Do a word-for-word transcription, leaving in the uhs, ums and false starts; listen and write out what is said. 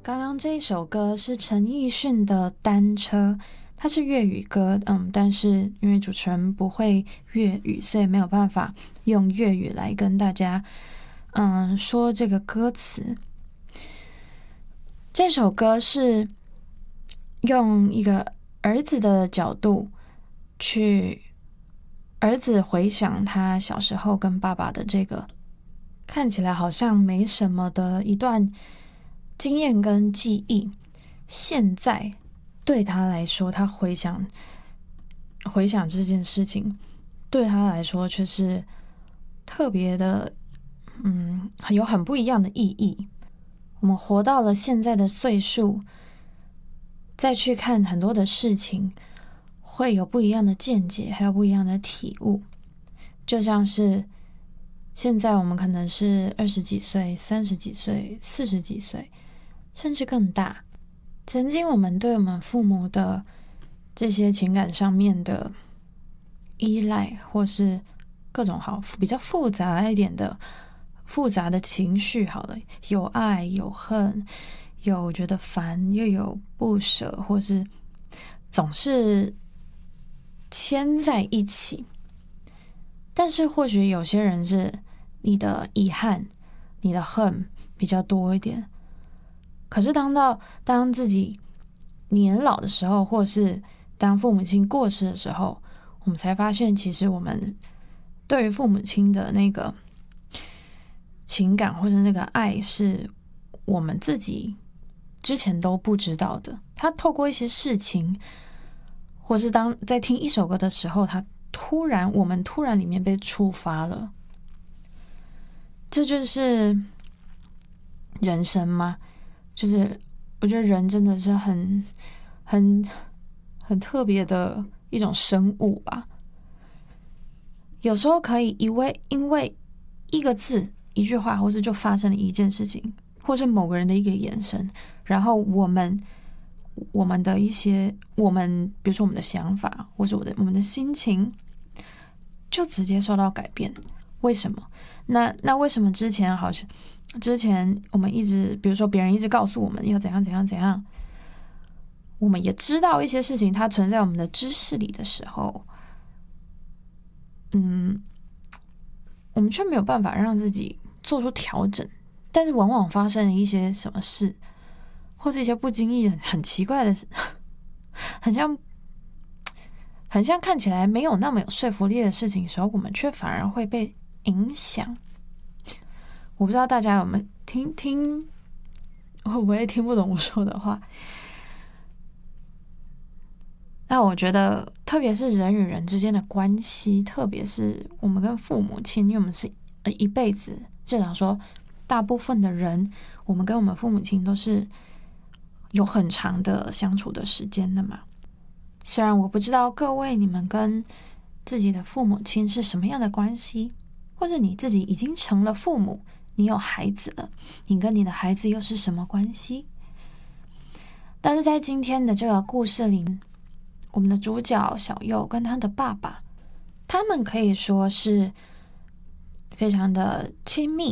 刚刚这一首歌是陈奕迅的《单车》，它是粤语歌，嗯，但是因为主持人不会粤语，所以没有办法用粤语来跟大家，嗯，说这个歌词。这首歌是用一个儿子的角度去，儿子回想他小时候跟爸爸的这个看起来好像没什么的一段经验跟记忆，现在对他来说，他回想回想这件事情，对他来说却是特别的，嗯，有很不一样的意义。我们活到了现在的岁数，再去看很多的事情，会有不一样的见解，还有不一样的体悟。就像是现在我们可能是二十几岁、三十几岁、四十几岁，甚至更大。曾经我们对我们父母的这些情感上面的依赖，或是各种好比较复杂一点的复杂的情绪，好了，有爱有恨，有觉得烦，又有不舍，或是总是牵在一起。但是或许有些人是你的遗憾，你的恨比较多一点。可是当到当自己年老的时候，或是当父母亲过世的时候，我们才发现，其实我们对于父母亲的那个情感或者那个爱，是我们自己之前都不知道的。他透过一些事情，或是当在听一首歌的时候，他突然我们突然里面被触发了。这就是人生吗？就是我觉得人真的是很很很特别的一种生物吧。有时候可以因为因为一个字一句话，或是就发生了一件事情，或是某个人的一个眼神，然后我们我们的一些我们比如说我们的想法，或是我的我们的心情，就直接受到改变。为什么？那那为什么之前好像之前我们一直，比如说别人一直告诉我们要怎样怎样怎样，我们也知道一些事情它存在我们的知识里的时候，嗯，我们却没有办法让自己做出调整。但是往往发生了一些什么事，或是一些不经意的很奇怪的事，很像很像看起来没有那么有说服力的事情的时候，我们却反而会被影响。我不知道大家有没有听听，会不会听不懂我说的话？那我觉得，特别是人与人之间的关系，特别是我们跟父母亲，因为我们是一辈子，至少说大部分的人，我们跟我们父母亲都是有很长的相处的时间的嘛。虽然我不知道各位你们跟自己的父母亲是什么样的关系，或者你自己已经成了父母，你有孩子了，你跟你的孩子又是什么关系？但是在今天的这个故事里，我们的主角小佑跟他的爸爸，他们可以说是非常的亲密，